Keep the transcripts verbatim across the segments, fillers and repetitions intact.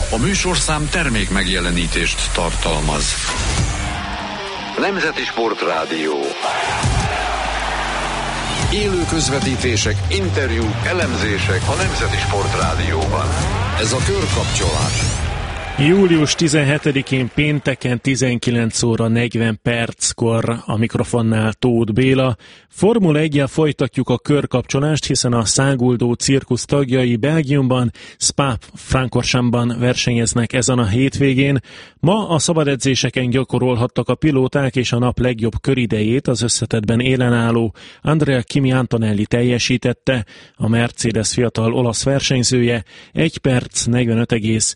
A műsorszám termék megjelenítést tartalmaz. Nemzeti Sportrádió. Élő közvetítések, interjúk, elemzések a Nemzeti Sportrádióban. Ez a Körkapcsolás. július tizenhetedikén pénteken tizenkilenc óra negyven perckor a mikrofonnál Tóth Béla. Formula eggyel folytatjuk a körkapcsolást, hiszen a száguldó cirkusz tagjai Belgiumban, Spa-Francorchamps-ban versenyeznek ezen a hétvégén. Ma a szabad edzéseken gyakorolhattak a pilóták, és a nap legjobb köridejét az összetettben élenálló Andrea Kimi Antonelli teljesítette. A Mercedes fiatal olasz versenyzője egy perc negyvenöt egész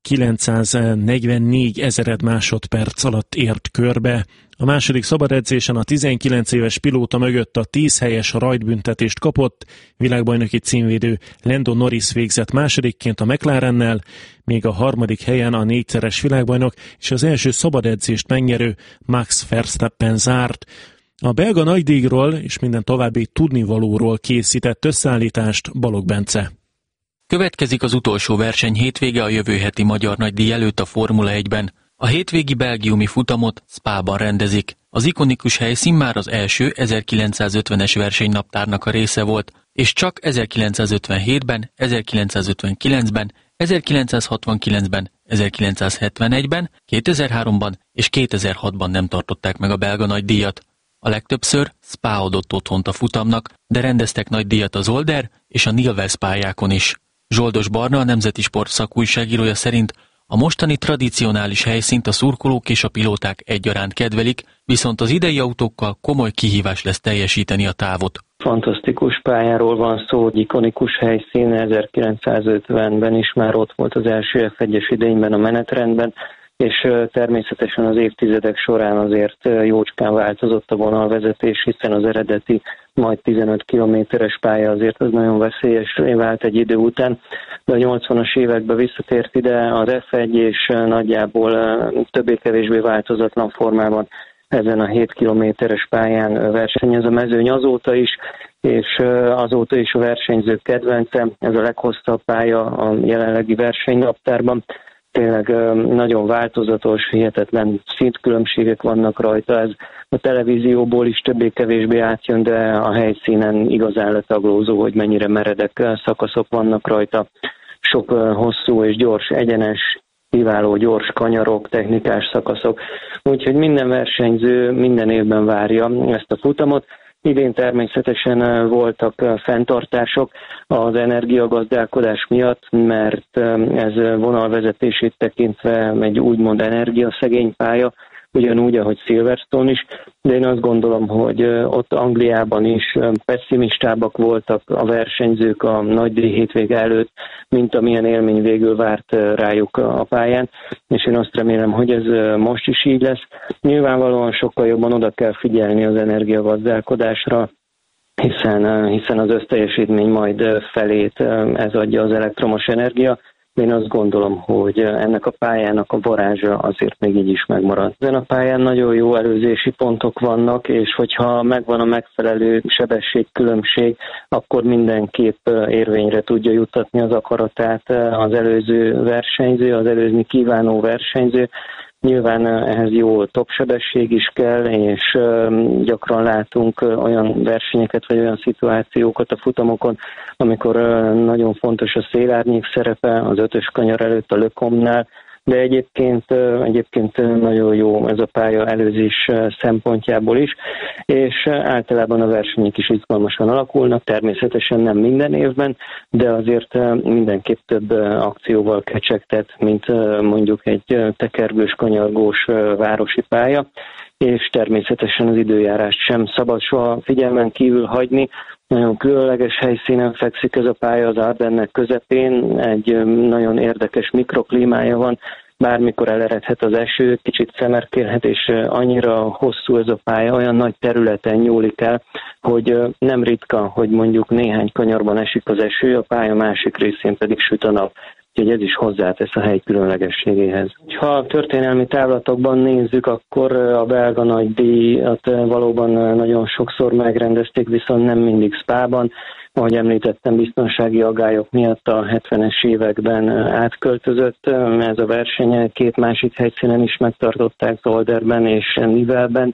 kilencszáznegyvennégy ezered másodperc alatt ért körbe. A második szabad edzésen a tizenkilenc éves pilóta mögött a tíz helyes rajtbüntetést kapott, világbajnoki címvédő Lando Norris végzett másodikként a McLarennel, még a harmadik helyen a négyszeres világbajnok és az első szabad edzést megnyerő Max Verstappen zárt. A belga nagydíjról és minden további tudnivalóról készített összeállítást Balogh Bence. Következik az utolsó verseny hétvége a jövő heti magyar nagydíj előtt a Formula egyben. A hétvégi belgiumi futamot Spában rendezik. Az ikonikus helyszín már az első ezerkilencszázötvenes versenynaptárnak a része volt, és csak ezerkilencszázötvenhétben, ezerkilencszázötvenkilencben, ezerkilencszázhatvankilencben, ezerkilencszázhetvenegyben, kétezer-háromban és kétezer-hatban nem tartották meg a belga nagydíjat. A legtöbbször Spa adott otthont a futamnak, de rendeztek nagydíjat az Zolder és a Nilvels pályákon is. Zsoldos Barna, a Nemzeti Sport szakújságírója szerint a mostani tradicionális helyszínt a szurkolók és a pilóták egyaránt kedvelik, viszont az idei autókkal komoly kihívás lesz teljesíteni a távot. Fantasztikus pályáról van szó, ikonikus helyszín, ezerkilencszázötvenben is már ott volt az első ef egyes idényben a menetrendben, és természetesen az évtizedek során azért jócskán változott a vonalvezetés, hiszen az eredeti majd tizenöt kilométeres pálya azért az nagyon veszélyesé vált egy idő után, de a nyolcvanas években visszatért ide az ef egy, és nagyjából többé-kevésbé változatlan formában ezen a hét kilométeres pályán versenyez a mezőny azóta is, és azóta is a versenyzők kedvence, ez a leghosszabb pálya a jelenlegi versenynaptárban. Tényleg nagyon változatos, hihetetlen szintkülönbségek vannak rajta, ez a televízióból is többé-kevésbé átjön, de a helyszínen igazán letaglózó, hogy mennyire meredek szakaszok vannak rajta. Sok hosszú és gyors egyenes, kiváló gyors kanyarok, technikás szakaszok, úgyhogy minden versenyző minden évben várja ezt a futamot. Idén természetesen voltak fenntartások az energiagazdálkodás miatt, mert ez vonalvezetését tekintve egy úgymond energiaszegény pálya, ugyanúgy, ahogy Silverstone is, de én azt gondolom, hogy ott Angliában is pessimistábbak voltak a versenyzők a nagydíj hétvége előtt, mint amilyen élmény végül várt rájuk a pályán, és én azt remélem, hogy ez most is így lesz. Nyilvánvalóan sokkal jobban oda kell figyelni az energiagazdálkodásra, hiszen, hiszen az összteljesítmény majd felét ez adja az elektromos energia. Én azt gondolom, hogy ennek a pályának a varázsa azért még így is megmarad. Ezen a pályán nagyon jó előzési pontok vannak, és hogyha megvan a megfelelő sebességkülönbség, akkor mindenképp érvényre tudja juttatni az akaratát az előző versenyző, az előzni kívánó versenyző. Nyilván ehhez jó topsebesség is kell, és gyakran látunk olyan versenyeket, vagy olyan szituációkat a futamokon, amikor nagyon fontos a szélárnyék szerepe, az ötös kanyar előtt a Lecombe-nál, de egyébként, egyébként nagyon jó ez a pálya előzés szempontjából is, és általában a versenyek is izgalmasan alakulnak, természetesen nem minden évben, de azért mindenképp több akcióval kecsegtet, mint mondjuk egy tekergős, kanyargós városi pálya, és természetesen az időjárást sem szabad soha figyelmen kívül hagyni. Nagyon különleges helyszínen fekszik ez a pálya az Ardennek közepén, egy nagyon érdekes mikroklímája van, bármikor eleredhet az eső, kicsit szemerkélhet, és annyira hosszú ez a pálya, olyan nagy területen nyúlik el, hogy nem ritka, hogy mondjuk néhány kanyarban esik az eső, a pálya másik részén pedig süt a nap. Úgyhogy ez is hozzátesz a hely különlegességéhez. Ha a történelmi távlatokban nézzük, akkor a belga nagydíjat valóban nagyon sokszor megrendezték, viszont nem mindig Spában. ahogy említettem, biztonsági aggályok miatt a hetvenes években átköltözött. Ez a verseny két másik helyszínen is megtartották, Zolderben és Nivelben,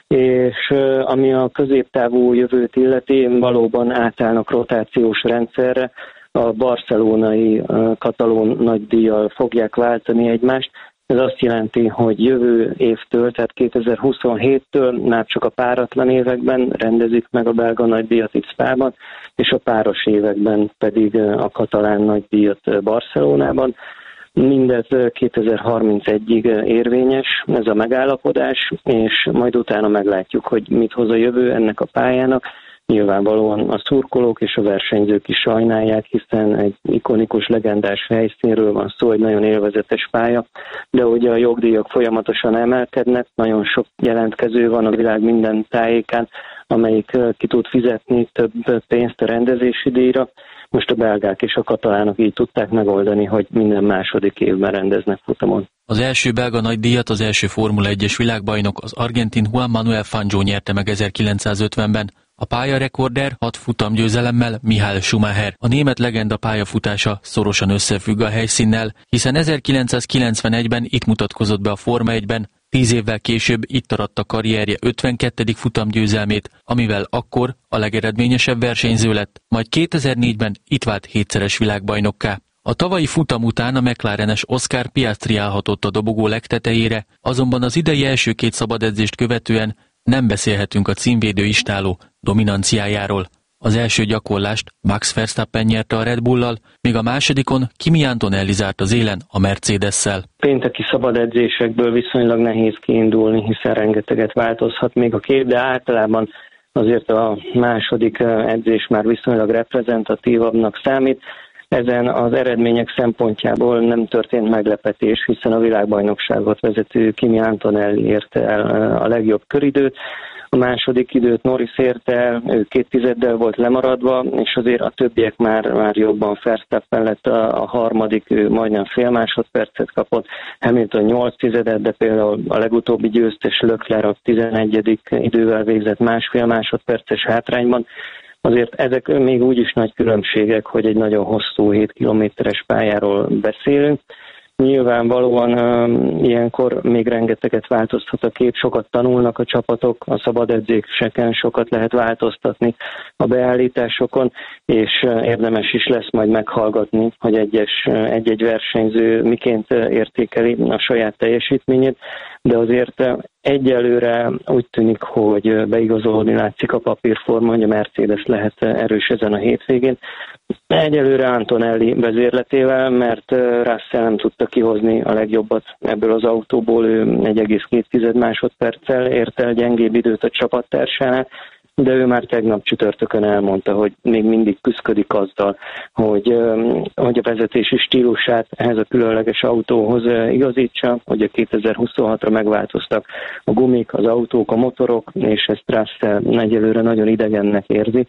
és ami a középtávú jövőt illeti, valóban átállnak rotációs rendszerre, a barcelonai katalón nagydíjjal fogják váltani egymást. Ez azt jelenti, hogy jövő évtől, tehát kétezer-huszonhéttől már csak a páratlan években rendezik meg a belga nagydíjat itt Spában, és a páros években pedig a katalán nagydíjat Barcelonában. Mindez kétezer-harmincegyig érvényes ez a megállapodás, és majd utána meglátjuk, hogy mit hoz a jövő ennek a pályának. Nyilvánvalóan a szurkolók és a versenyzők is sajnálják, hiszen egy ikonikus, legendás helyszínről van szó, egy nagyon élvezetes pálya, de ugye a jogdíjak folyamatosan emelkednek, nagyon sok jelentkező van a világ minden tájékán, amelyik ki tud fizetni több pénzt a rendezési díjra. Most a belgák és a katalánok így tudták megoldani, hogy minden második évben rendeznek futamon. Az első belga nagydíjat az első Formula egyes világbajnok, az argentin Juan Manuel Fangio nyerte meg ezerkilencszázötvenben. A pályarekorder hat futamgyőzelemmel Michael Schumacher. A német legenda pályafutása szorosan összefügg a helyszínnel, hiszen ezerkilencszázkilencvenegyben itt mutatkozott be a Forma egyben, tíz évvel később itt aratta karrierje ötvenkettedik futamgyőzelmét, amivel akkor a legeredményesebb versenyző lett, majd kétezer-négyben itt vált hétszeres világbajnokká. A tavalyi futam után a McLarenes Oscar Piastri állhatott a dobogó legtetejére, azonban az idei első két szabadedzést követően nem beszélhetünk a címvédő istáló dominanciájáról. Az első gyakorlást Max Verstappen nyerte a Red Bullal, míg a másodikon Kimi Antonelli zárt az élen a Mercedessel. Pénteki szabad edzésekből viszonylag nehéz kiindulni, hiszen rengeteget változhat még a kép, de általában azért a második edzés már viszonylag reprezentatívabbnak számít. Ezen az eredmények szempontjából nem történt meglepetés, hiszen a világbajnokságot vezető Kimi Antonelli érte el a legjobb köridőt. A második időt Norris érte el, ő két tizeddel volt lemaradva, és azért a többiek már, már jobban. Verstappen lett a, a harmadik, ő majdnem fél másodpercet kapott, Hamilton nyolc tizedet, de például a legutóbbi győztes Leclerc a tizenegyedik idővel végzett másfél másodperces hátrányban. Azért ezek még úgy is nagy különbségek, hogy egy nagyon hosszú hét kilométeres pályáról beszélünk. Nyilvánvalóan uh, ilyenkor még rengeteget változtat a kép, sokat tanulnak a csapatok, a szabad edzéseken sokat lehet változtatni a beállításokon, és uh, érdemes is lesz majd meghallgatni, hogy egyes, uh, egy-egy versenyző miként uh, értékeli a saját teljesítményét, de azért uh, egyelőre úgy tűnik, hogy beigazolódni látszik a papírforma, hogy a Mercedes lehet erős ezen a hétvégén. Egyelőre Antonelli vezérletével, mert Russell nem tudta kihozni a legjobbat ebből az autóból, ő egy egész két másodperccel ért el gyengébb időt a csapattársánál, de ő már tegnap csütörtökön elmondta, hogy még mindig küszködik azzal, hogy, hogy a vezetési stílusát ehhez a különleges autóhoz igazítsa, hogy a kétezer-huszonhatra megváltoztak a gumik, az autók, a motorok, és ezt Russell egyelőre nagyon idegennek érzi,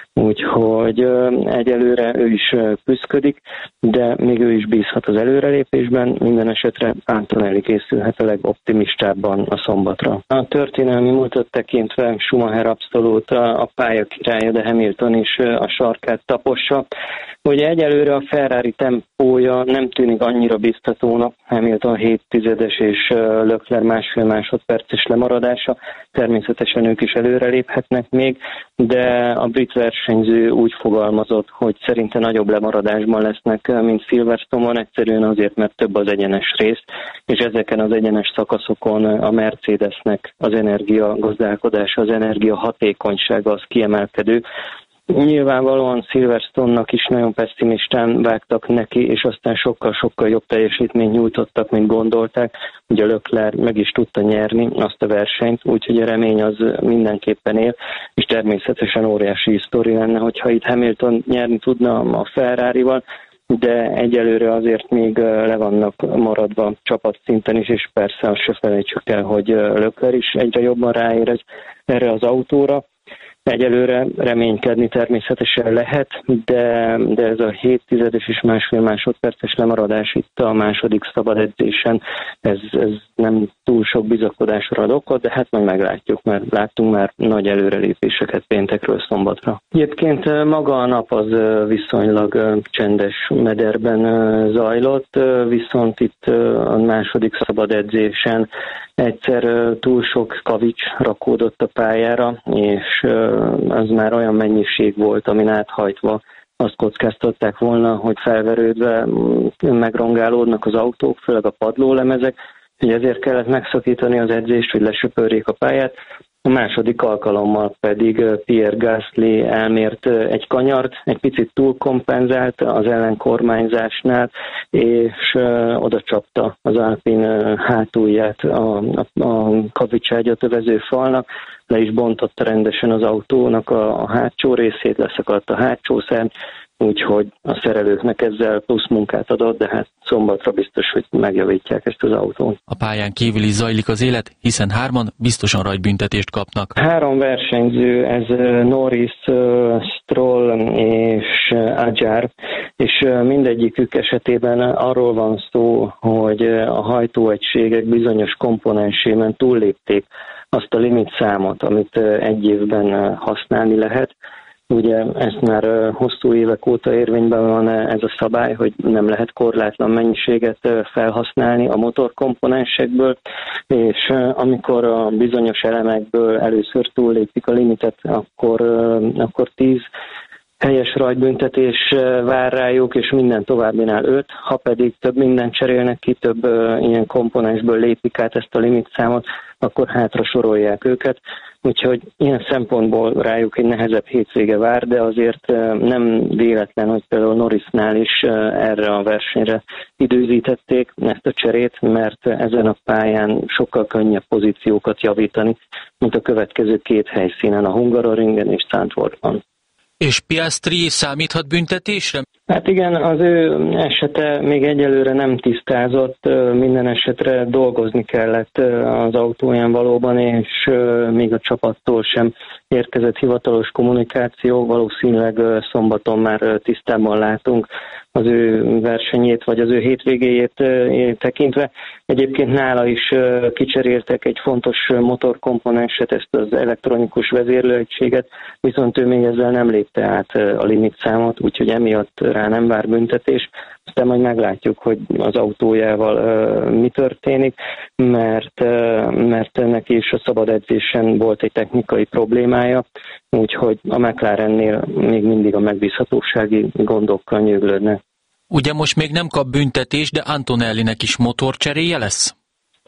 úgyhogy egyelőre ő is küszködik, de még ő is bízhat az előrelépésben, minden esetre Antonelli készülhet a legoptimistábban a szombatra. A történelmi múltat tekintve Schumacher abszolút a pálya királya, de Hamilton is a sarkát tapossa. Ugye egyelőre a Ferrari tempója nem tűnik annyira biztatónak, Hamilton hét tizedes és Leclerc másfél másodperces lemaradása, természetesen ők is előreléphetnek még, de a brit versenyző úgy fogalmazott, hogy szerinte nagyobb lemaradásban lesznek, mint Silverstone-on, egyszerűen azért, mert több az egyenes rész, és ezeken az egyenes szakaszokon a Mercedesnek az energia gazdálkodása, az energia hatékonysága az kiemelkedő. Nyilvánvalóan Silverstone-nak is nagyon pessimistán vágtak neki, és aztán sokkal-sokkal jobb teljesítményt nyújtottak, mint gondolták. Ugye Leclerc meg is tudta nyerni azt a versenyt, úgyhogy a remény az mindenképpen él, és természetesen óriási sztori lenne, hogyha itt Hamilton nyerni tudna a Ferrarival, de egyelőre azért még le vannak maradva csapatszinten is, és persze azt se felejtsük el, hogy Leclerc is egyre jobban ráérez erre az autóra. Egyelőre reménykedni természetesen lehet, de, de ez a hét tizedes és másfél másodperces lemaradás itt a második szabad edzésen, ez, ez nem túl sok bizakodásra ad okot, de hát majd meglátjuk, mert láttunk már nagy előrelépéseket péntekről szombatra. Egyébként maga a nap az viszonylag csendes mederben zajlott, viszont itt a második szabad edzésen egyszer túl sok kavics rakódott a pályára, és az már olyan mennyiség volt, amin áthajtva azt kockáztatták volna, hogy felverődve megrongálódnak az autók, főleg a padlólemezek, hogy ezért kellett megszakítani az edzést, hogy lesöpörjék a pályát. A második alkalommal pedig Pierre Gasly elmért egy kanyart, egy picit túlkompenzált az ellenkormányzásnál, és oda csapta az Alpine hátulját a, a, a kavicságyat övező falnak, le is bontotta rendesen az autónak a, a hátsó részét, leszakadt a hátsó szárny, úgyhogy a szerelőknek ezzel plusz munkát adott, de hát szombatra biztos, hogy megjavítják ezt az autót. A pályán kívül is zajlik az élet, hiszen hárman biztosan rajtbüntetést kapnak. Három versenyző, ez Norris, Stroll és Adjar, és mindegyikük esetében arról van szó, hogy a hajtóegységek bizonyos komponensében túllépték azt a limitszámot, amit egy évben használni lehet. Ugye ezt már hosszú évek óta érvényben van ez a szabály, hogy nem lehet korlátlan mennyiséget felhasználni a motorkomponensekből, és amikor a bizonyos elemekből először túllépik a limitet, akkor, akkor tíz helyes rajtbüntetés vár rájuk, és minden továbbinál öt, ha pedig több mindent cserélnek ki, több ilyen komponensből lépik át ezt a limitszámot, akkor hátra sorolják őket. Úgyhogy ilyen szempontból rájuk egy nehezebb hétvége vár, de azért nem véletlen, hogy például Norrisnál is erre a versenyre időzítették ezt a cserét, mert ezen a pályán sokkal könnyebb pozíciókat javítani, mint a következő két helyszínen, a Hungaroringen és Zandvoortban. És Piastri számíthat büntetésre? Hát igen, az ő esete még egyelőre nem tisztázott, minden esetre dolgozni kellett az autóján valóban, és még a csapattól sem érkezett hivatalos kommunikáció, valószínűleg szombaton már tisztában látunk az ő versenyét, vagy az ő hétvégéjét tekintve. Egyébként nála is kicseréltek egy fontos motorkomponenset, ezt az elektronikus vezérlőegységet, viszont ő még ezzel nem lépte át a limitszámot, úgyhogy emiatt rá nem vár büntetés. Aztán majd meglátjuk, hogy az autójával mi történik, mert, mert neki is a szabad edzésen volt egy technikai problémája, úgyhogy a McLarennél még mindig a megbízhatósági gondokkal nyöglődnek. Ugye most még nem kap büntetés, de Antonellinek is motorcseréje lesz?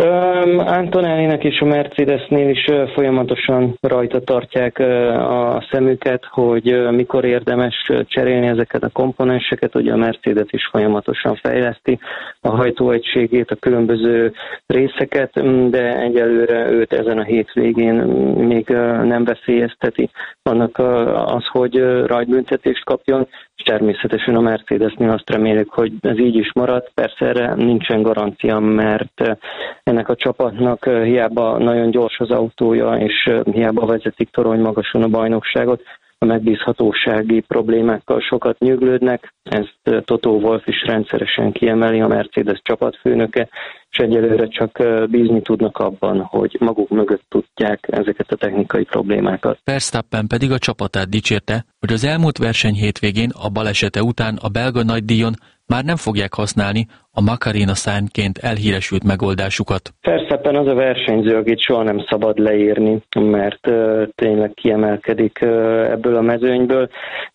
Um, Antonellinek és a Mercedesnél is uh, folyamatosan rajta tartják uh, a szemüket, hogy uh, mikor érdemes uh, cserélni ezeket a komponenseket. Ugye a Mercedes is folyamatosan fejleszti a hajtóegységét, a különböző részeket, de egyelőre őt ezen a hétvégén még uh, nem veszélyezteti annak uh, az, hogy uh, rajtbüntetést kapjon, és természetesen a Mercedesnél azt remélik, hogy ez így is marad. Persze erre nincsen garancia, mert uh, ennek a csapatnak hiába nagyon gyors az autója, és hiába vezetik torony magason a bajnokságot, a megbízhatósági problémákkal sokat nyüglődnek. Ezt Toto Wolff is rendszeresen kiemeli, a Mercedes csapatfőnöke, és egyelőre csak bízni tudnak abban, hogy maguk mögött tudják ezeket a technikai problémákat. Verstappen pedig a csapatát dicsérte, hogy az elmúlt verseny hétvégén a balesete után a belga nagydíjon már nem fogják használni a Macarena szárnyként elhíresült megoldásukat. Verstappen az a versenyző, akit soha nem szabad leírni, mert uh, tényleg kiemelkedik uh, ebből a mezőnyből,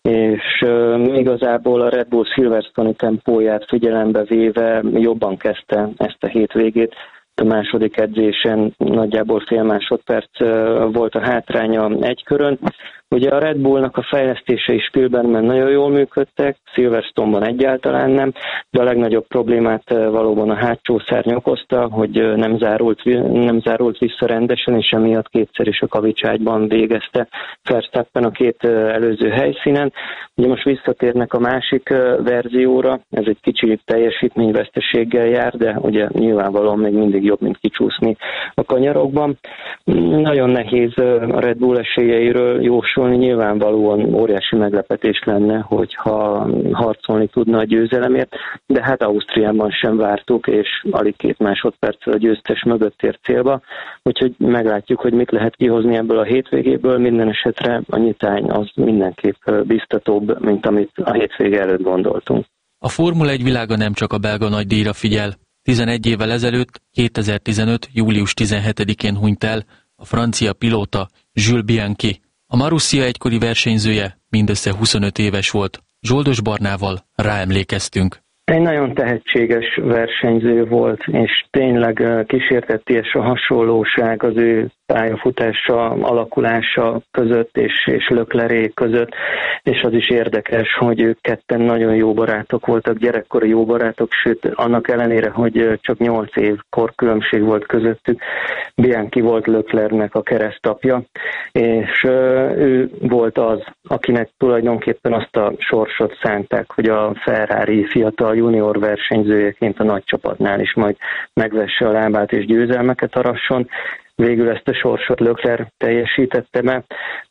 és uh, igazából a Red Bull Silverstone-i tempóját figyelembe véve jobban kezdte ezt a hétvégét. A második edzésen nagyjából fél másodperc uh, volt a hátránya egy körön. Ugye a Red Bullnak a fejlesztései Spielbergben nagyon jól működtek, Silverstone-ban egyáltalán nem, de a legnagyobb problémát valóban a hátsó szárny okozta, hogy nem zárult, nem zárult vissza rendesen, és emiatt kétszer is a kavicságyban végezte Verstappen a két előző helyszínen. Ugye most visszatérnek a másik verzióra, ez egy kicsi teljesítményveszteséggel jár, de ugye nyilvánvalóan még mindig jobb, mint kicsúszni a kanyarokban. Nagyon nehéz a Red Bull esélyeiről jósolni harcolni. Nyilvánvalóan óriási meglepetés lenne, hogyha harcolni tudna a győzelemért, de hát Ausztriában sem vártuk, és alig két másodperccel a győztes mögött ért célba, úgyhogy meglátjuk, hogy mit lehet kihozni ebből a hétvégéből. Minden esetre a nyitány az mindenképp biztatóbb, mint amit a hétvége előtt gondoltunk. A Formula egy világa nem csak a belga nagydíjra figyel. tizenegy évvel ezelőtt, kétezer-tizenöt. július tizenhetedikén hunyt el a francia pilóta Jules Bianchi. A Marussia egykori versenyzője mindössze huszonöt éves volt. Zsoldos Barnával ráemlékeztünk. Egy nagyon tehetséges versenyző volt, és tényleg kísértetties a hasonlóság az ő pályafutása, alakulása között és, és Leclerc között, és az is érdekes, hogy ők ketten nagyon jó barátok voltak, gyerekkori jó barátok, sőt annak ellenére, hogy csak nyolc év korkülönbség volt közöttük, Bianchi volt Leclercnek a keresztapja, és ő volt az, akinek tulajdonképpen azt a sorsot szánták, hogy a Ferrari fiatal junior versenyzőjeként a nagy csapatnál is majd megvesse a lábát és győzelmeket arasson. Végül ezt a sorsot Leclerc teljesítette meg.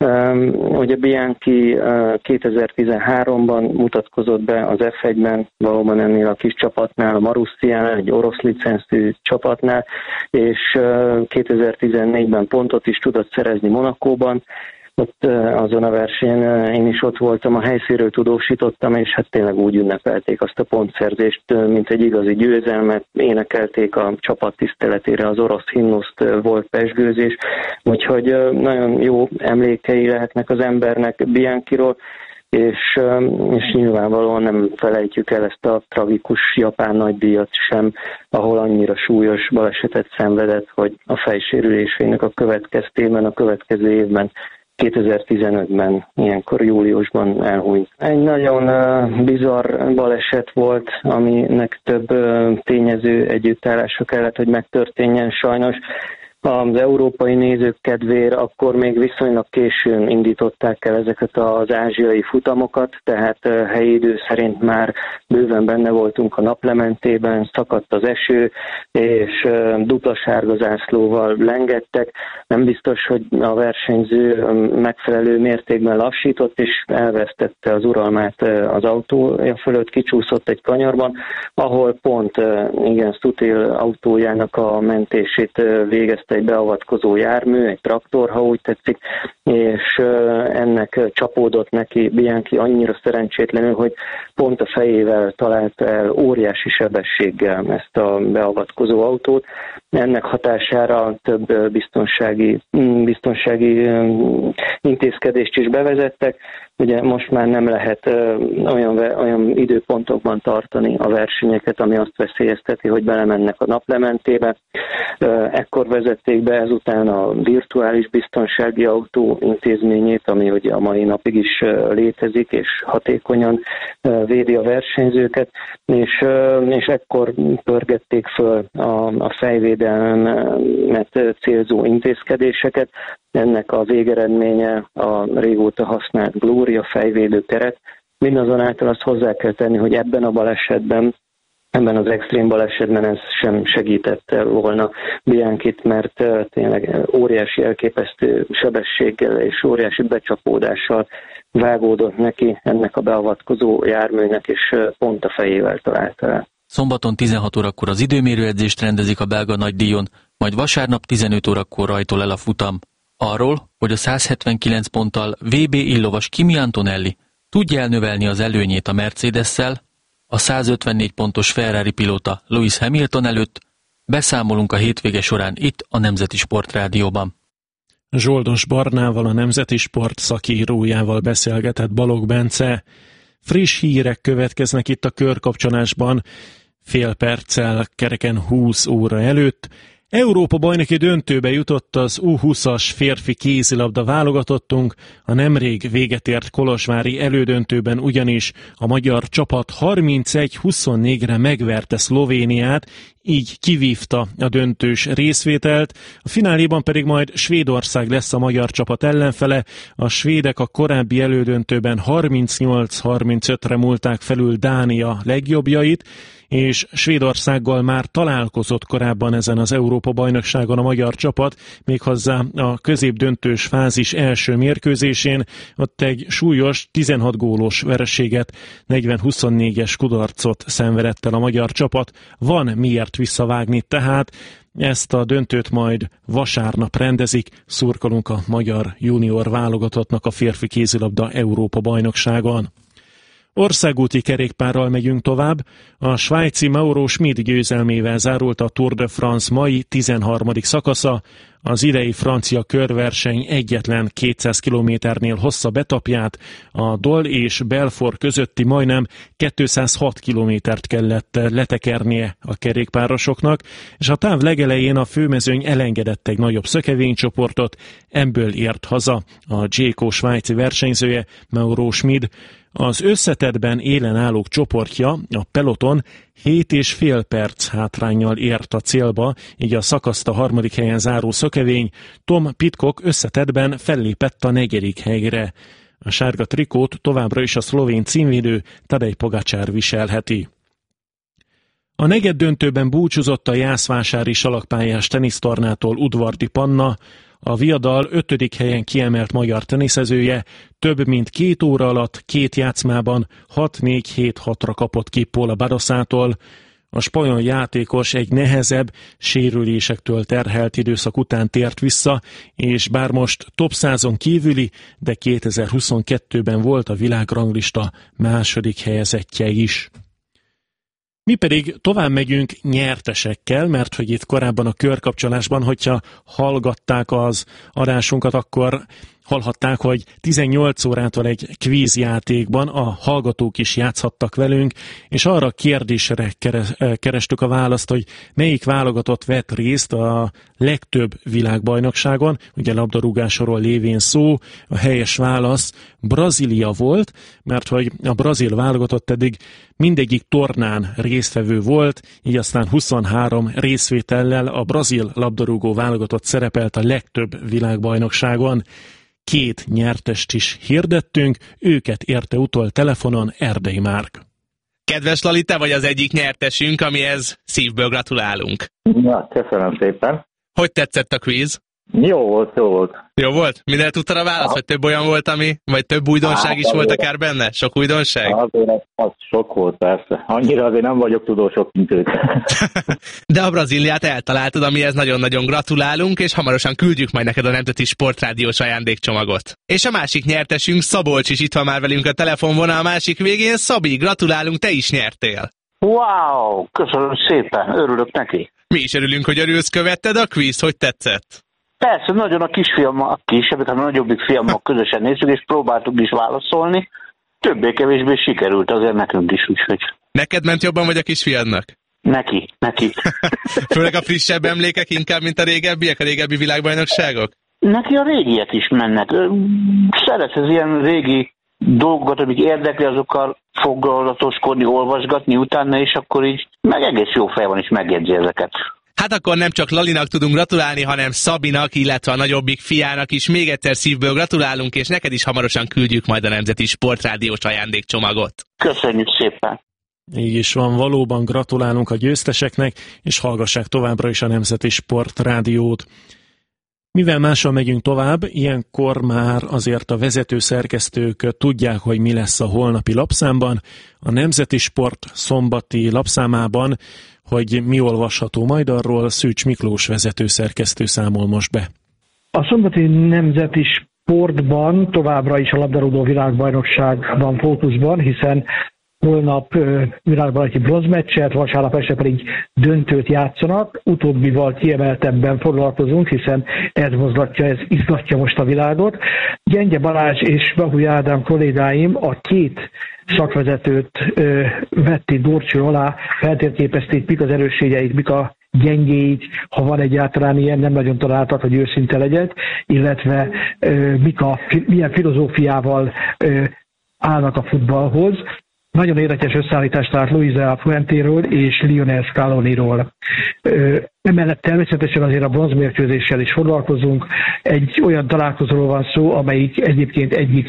Ugye Bianchi kétezer-tizenháromban mutatkozott be az ef egyben, valóban ennél a kis csapatnál, a Marussiánál, egy orosz licenszű csapatnál, és kétezer-tizennégyben pontot is tudott szerezni Monacóban. Ott azon a versenyen én is ott voltam, a helyszínről tudósítottam, és hát tényleg úgy ünnepelték azt a pontszerzést, mint egy igazi győzelmet, énekelték a csapat tiszteletére az orosz himnuszt, volt pezsgőzés, úgyhogy nagyon jó emlékei lehetnek az embernek Bianchiról, és, és nyilvánvalóan nem felejtjük el ezt a tragikus japán nagydíjat sem, ahol annyira súlyos balesetet szenvedett, hogy a fejsérülésének a következtében a következő évben kétezer-tizenötben, ilyenkor júliusban elhunyt. Egy nagyon uh, bizarr baleset volt, aminek több uh, tényező együttállása kellett, hogy megtörténjen sajnos. Az európai nézők kedvéért akkor még viszonylag későn indították el ezeket az ázsiai futamokat, tehát helyi idő szerint már bőven benne voltunk a naplementében, szakadt az eső, és dupla sárga zászlóval lengettek. Nem biztos, hogy a versenyző megfelelő mértékben lassított, és elvesztette az uralmát az autója fölött, kicsúszott egy kanyarban, ahol pont igen, Sutil autójának a mentését végezte egy beavatkozó jármű, egy traktor, ha úgy tetszik, és ennek csapódott neki Bianchi annyira szerencsétlenül, hogy pont a fejével találta el óriási sebességgel ezt a beavatkozó autót. Ennek hatására több biztonsági, biztonsági intézkedést is bevezettek. Ugye most már nem lehet olyan, olyan időpontokban tartani a versenyeket, ami azt veszélyezteti, hogy belemennek a naplementébe. Ekkor vezették be ezután a virtuális biztonsági autó intézményét, ami ugye a mai napig is létezik, és hatékonyan védi a versenyzőket, és, és ekkor pörgették föl a, a fejvédelmet célzó intézkedéseket. Ennek a végeredménye a régóta használt Gloria fejvédő keret. Mindazonáltal azt hozzá kell tenni, hogy ebben a balesetben, ebben az extrém balesetben ez sem segítette volna Bianchit, mert tényleg óriási elképesztő sebességgel és óriási becsapódással vágódott neki ennek a beavatkozó járműnek, és pont a fejével találta el. Szombaton tizenhat órakor az időmérőedzést rendezik a belga nagydíjon, majd vasárnap tizenöt órakor rajtol el a futam. Arról, hogy a száz hetvenkilenc ponttal vé bé illovas Kimi Antonelli tudja elnövelni az előnyét a Mercedes-szel, a száz ötvennégy pontos Ferrari pilóta Lewis Hamilton előtt, beszámolunk a hétvége során itt a Nemzeti Sport Rádióban. Zsoldos Barnával, a Nemzeti Sport szakírójával beszélgetett Balogh Bence. Friss hírek következnek itt a körkapcsolásban, fél perccel kereken húsz óra előtt. Európa bajnoki döntőbe jutott az U húszas férfi kézilabda válogatottunk, a nemrég véget ért kolozsvári elődöntőben ugyanis a magyar csapat harmincegy huszonnégyre megverte Szlovéniát, így kivívta a döntős részvételt, a fináléban pedig majd Svédország lesz a magyar csapat ellenfele, a svédek a korábbi elődöntőben harmincnyolc harmincötre múlták felül Dánia legjobbjait, és Svédországgal már találkozott korábban ezen az Európa-bajnokságon a magyar csapat, méghozzá a középdöntős fázis első mérkőzésén, ott egy súlyos tizenhat gólos vereséget, negyven huszonnégyes kudarcot szenvedett el a magyar csapat. Van miért visszavágni tehát, ezt a döntőt majd vasárnap rendezik, szurkolunk a magyar junior válogatottnak a férfi kézilabda Európa-bajnokságon. Országúti kerékpárral megyünk tovább. A svájci Mauro Schmid győzelmével zárult a Tour de France mai tizenharmadik szakasza. Az idei francia körverseny egyetlen kétszáz kilométernél hosszabb etapját, a Dol és Belfort közötti majdnem kétszázhat kilométert kellett letekernie a kerékpárosoknak, és a táv legelején a főmezőny elengedett egy nagyobb szökevénycsoportot, ebből ért haza a Jayco svájci versenyzője, Mauro Schmid. Az összetettben élen állók csoportja, a peloton hét és fél perc hátránnyal ért a célba, így a szakaszt a harmadik helyen záró szökevény, Tom Pidcock összetettben fellépett a negyedik helyre. A sárga trikót továbbra is a szlovén címvédő Tadej Pogačar viselheti. A negyed döntőben búcsúzott a jászvásári salakpályás tenisztornától Udvardi Panna, a Viadal ötödik helyen kiemelt magyar teniszezője több mint két óra alatt két játszmában hat négy hét hatra kapott ki Paula Badosától. A spanyol játékos egy nehezebb, sérülésektől terhelt időszak után tért vissza, és bár most top százon kívüli, de kétezer-huszonkettőben volt a világranglista második helyezettje is. Mi pedig tovább megyünk nyertesekkel, mert hogy itt korábban a körkapcsolásban, hogyha hallgatták az adásunkat, akkor hallhatták, hogy tizennyolc órától egy kvízjátékban a hallgatók is játszhattak velünk, és arra a kérdésre kerestük a választ, hogy melyik válogatott vett részt a legtöbb világbajnokságon, ugye labdarúgásról lévén szó, a helyes válasz Brazília volt, mert hogy a brazil válogatott eddig mindegyik tornán résztvevő volt, így aztán huszonhárom részvétellel a brazil labdarúgó válogatott szerepelt a legtöbb világbajnokságon. Két nyertest is hirdettünk, őket érte utol telefonon Erdei Márk. Kedves Lali, te vagy az egyik nyertesünk, amihez szívből gratulálunk. Na, köszönöm szépen. Hogy tetszett a kvíz? Jó volt, jó volt. Jó volt? Mindenre tudtad a választ, vagy több olyan volt, ami, vagy több újdonság is volt akár benne? Sok újdonság? Azért az sok volt, persze. Annyira azért nem vagyok tudósok, mint ők. De a Brazíliát eltaláltad, amihez nagyon-nagyon gratulálunk, és hamarosan küldjük majd neked a Nemzeti Sportrádiós ajándékcsomagot. És a másik nyertesünk, Szabolcs is itt van már velünk a telefonvonal a másik végén. Szabi, gratulálunk, te is nyertél. Wow, köszönöm szépen, örülök neki. Mi is örülünk, hogy örülsz, követted a kvíz, hogy tetszett? Persze, nagyon a kisfiammal, a kisebbik, hanem a nagyobbik fiammal közösen nézzük, és próbáltuk is válaszolni. Többé-kevésbé sikerült azért nekünk is, úgyhogy. Neked ment jobban, vagy a kisfiadnak? Neki, neki. Főleg a frissebb emlékek inkább, mint a régebbiek, a régebbi világbajnokságok? Neki a régiek is mennek. Szeret az ilyen régi dolgokat, amik érdekli, azokkal foglalatoskodni, olvasgatni utána, és akkor így meg egész jó fej van, és megjegyzi ezeket. Hát akkor nem csak Lalinak tudunk gratulálni, hanem Szabinak, illetve a nagyobbik fiának is. Még egyszer szívből gratulálunk, és neked is hamarosan küldjük majd a Nemzeti Sportrádiós ajándékcsomagot. Köszönjük szépen! Így is van, valóban gratulálunk a győzteseknek, és hallgassák továbbra is a Nemzeti Sportrádiót. Mivel mással megyünk tovább, ilyenkor már azért a vezető szerkesztők tudják, hogy mi lesz a holnapi lapszámban. A Nemzeti Sport szombati lapszámában, hogy mi olvasható majd, arról Szűcs Miklós vezető szerkesztő számol most be. A szombati Nemzeti Sportban továbbra is a labdarúgó világbajnokság van fókuszban, hiszen holnap világbajnoki bronzmeccset, vasárnap este pedig döntőt játszanak. Utóbbival kiemeltebben foglalkozunk, hiszen ez mozgatja, ez izgatja most a világot. Gyengye Balázs és Bahuj Ádám kollégáim a két szakvezetőt ö, vették górcső alá, feltérképezték, mik az erősségeit, mik a gyengéit, ha van egyáltalán ilyen, nem nagyon találtak, hogy őszinte legyek, illetve ö, mik a, milyen filozófiával ö, állnak a futballhoz. Nagyon érdekes összeállítást talált Luisa Fuentéről és Lionel Scaloniról. Emellett természetesen azért a bronzmérkőzéssel is foglalkozunk. Egy olyan találkozóról van szó, amelyik egyébként egyik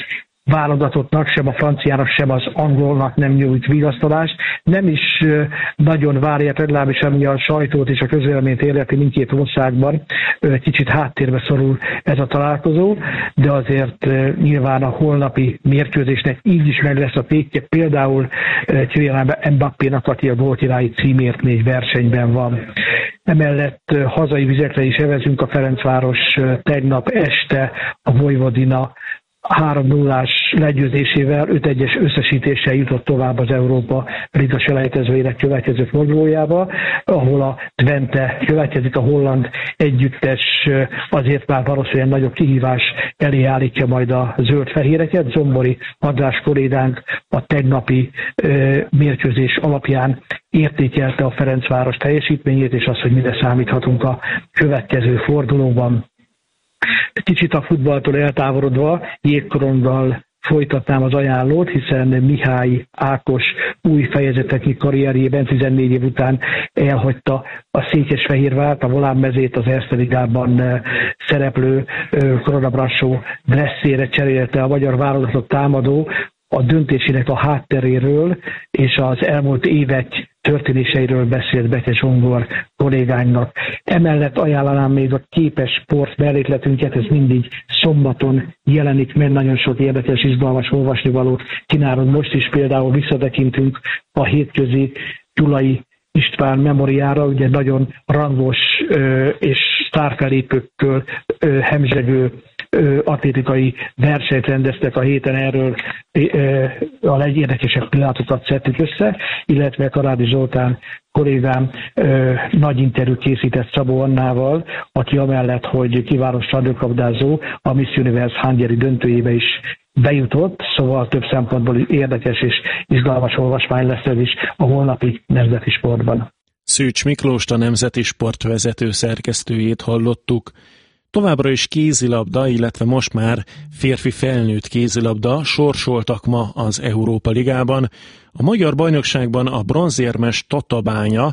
válogatottnak, sem a franciának, sem az angolnak nem nyújt vigasztalást. Nem is nagyon várják, legalábbis ami a sajtót és a közvéleményt illeti mindkét országban. Kicsit háttérbe szorul ez a találkozó, de azért nyilván a holnapi mérkőzésnek így is meg lesz a tétje. Például Kylian Mbappénak, aki a gólkirályi címért négy versenyben van. Emellett hazai vizekre is evezünk. A Ferencváros tegnap este a Vojvodina három nullás legyőzésével öt egyes összesítéssel jutott tovább az Európa Liga selejtezőjének következő fordulójába, ahol a Twente következik, a holland együttes azért már valószínűleg nagyobb kihívás elé állítja majd a zöld-fehéreket. Zombori András kollégánk a tegnapi ö, mérkőzés alapján értékelte a Ferencváros teljesítményét, és azt, hogy mire számíthatunk a következő fordulóban. Kicsit a futballtól eltávolodva jégkoronggal folytatnám az ajánlót, hiszen Mihály Ákos új fejezeteknyi karrierjében tizennégy év után elhagyta a Székesfehérvárt, a Volán mezét az Erste Ligában szereplő Korona Brassó dresszére cserélte a magyar válogatott támadó a döntésének a hátteréről és az elmúlt évek történéseiről beszélt Beke Zsongor kollégánynak. Emellett ajánlanám még a képes sport mellékletünket, ez mindig szombaton jelenik meg, nagyon sok érdekes, izgalmas olvasnivalót kínálunk. Most is például visszatekintünk a hétközi Gyulai István memóriára, ugye nagyon rangos ö, és sztárfelépőkkel ö, hemzsegő ö, atlétikai versenyt rendeztek a héten, erről ö, a legérdekesebb pillanatokat szedtük össze, illetve Karádi Zoltán kollégám ö, nagy interjú készített Szabó Annával, aki amellett, hogy kiváló stadionkabdázó, a Miss Universe hungary döntőjébe is bejutott, szóval több szempontból érdekes és izgalmas olvasmány lesz ez is a holnapi Nemzeti Sportban. Szűcs Miklóst, a Nemzeti Sport vezető szerkesztőjét hallottuk. Továbbra is kézilabda, illetve most már férfi felnőtt kézilabda sorsoltak ma az Európa Ligában. A magyar bajnokságban a bronzérmes Tatabánya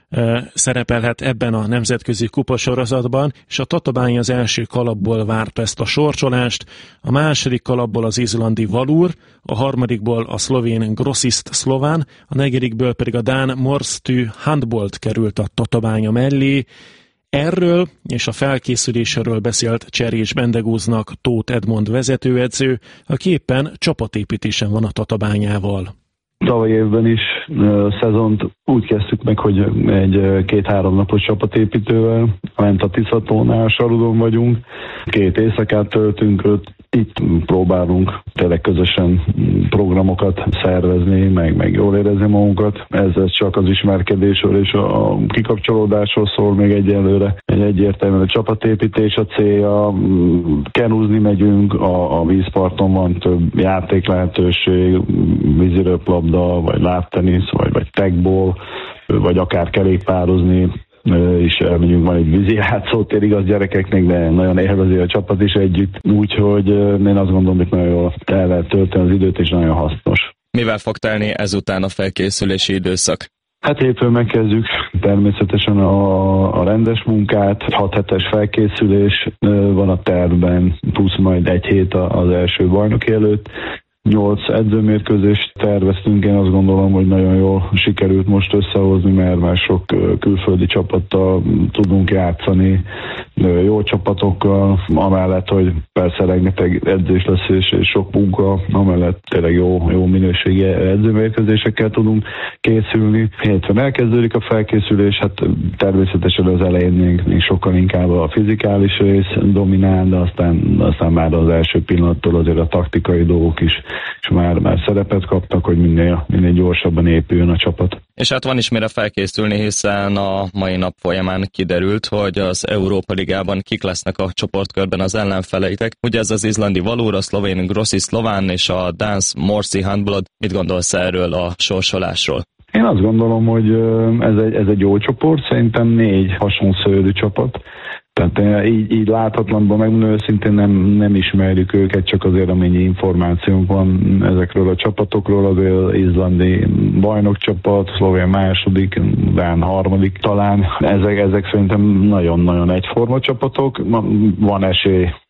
szerepelhet ebben a nemzetközi kupasorozatban, és a Tatabánya az első kalapból várt ezt a sorsolást, a második kalapból az izlandi Valur, a harmadikból a szlovén Grossist Szlován, a negyedikből pedig a dán Morstű Handbolt került a Tatabánya mellé. Erről és a felkészülésről beszélt Cserés Bendegúznak Tóth Edmond vezetőedző, aki éppen csapatépítésen van a Tatabányával. Tavaly évben is a szezont úgy kezdtük meg, hogy egy két-három napos csapatépítővel, ment a Tiszatónál, Sarudon vagyunk, két éjszakát töltünk, öt, itt próbálunk tényleg közösen programokat szervezni, meg, meg jól érezni magunkat. Ez, ez csak az ismerkedésről és a kikapcsolódásról szól még egyelőre. Egy egyértelműen a csapatépítés a célja, kenúzni megyünk, a, a vízparton van több játék lehetőség, víziröplabda, vagy lábtenisz, vagy, vagy tagball, vagy akár kerékpározni, és elmegyünk, van egy vízi játszótér, igaz gyerekeknek, de nagyon élvezi a csapat is együtt, úgyhogy én azt gondolom, hogy nagyon jól el lehet tölteni az időt, és nagyon hasznos. Mivel fog telni ezután a felkészülési időszak? Hát hétfőn megkezdjük természetesen a, a rendes munkát, hat hetes felkészülés van a tervben, plusz majd egy hét az első bajnoki előtt. Nyolc edzőmérkőzést terveztünk, én azt gondolom, hogy nagyon jól sikerült most összehozni, mert már sok külföldi csapattal tudunk játszani, jó csapatokkal, amellett, hogy persze rengeteg edzés lesz és, és sok munka, amellett tényleg jó, jó minőségi edzőmérkőzésekkel tudunk készülni. Hétfőn elkezdődik a felkészülés, hát természetesen az elején még, még sokkal inkább a fizikális rész dominál, de aztán, aztán már az első pillanattól azért a taktikai dolgok is és már, már szerepet kaptak, hogy minél, minél gyorsabban épüljön a csapat. És hát van is mire felkészülni, hiszen a mai nap folyamán kiderült, hogy az Európa Ligában kik lesznek a csoportkörben az ellenfeleitek. Ugye ez az izlandi Valur, a szlovén Grossi Szlován és a dán Morsi Handbolt. Mit gondolsz erről a sorsolásról? Én azt gondolom, hogy ez egy, ez egy jó csoport, szerintem négy hasonszörű csapat. Tehát így, így láthatlanban megmondom őszintén nem, nem ismerjük őket, csak azért amennyi információnk van ezekről a csapatokról, azért izlandi bajnokcsapat, szlovén második, dán harmadik talán. Ezek, ezek szerintem nagyon-nagyon egyforma csapatok. Van esély